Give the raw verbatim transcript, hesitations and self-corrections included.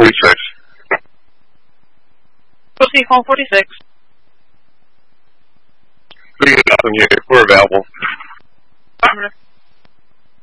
forty-six. Proceed, phone forty-six. Good nothing here. We're available. Affirmative.